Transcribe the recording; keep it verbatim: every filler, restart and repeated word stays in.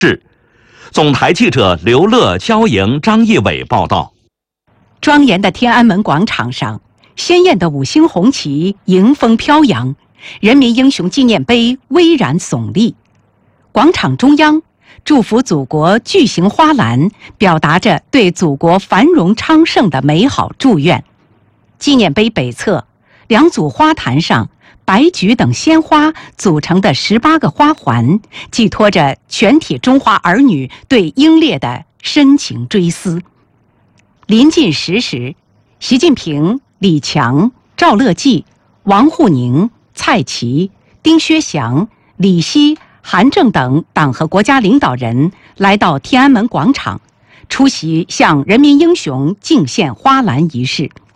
是，总台记者刘乐、焦莹、张义伟报道。 庄严的天安门广场上，鲜艳的五星红旗迎风飘扬，人民英雄纪念碑巍然耸立。广场中央，祝福祖国巨型花篮表达着对祖国繁荣昌盛的美好祝愿。纪念碑北侧，两组花坛上，白菊等鲜花组成的十八个花环，寄托着全体中华儿女对英烈的深情追思。临近十时，习近平、李强、赵乐际、王沪宁、蔡奇、丁薛祥、李希、韩正等党和国家领导人来到天安门广场，出席向人民英雄敬献花篮仪式。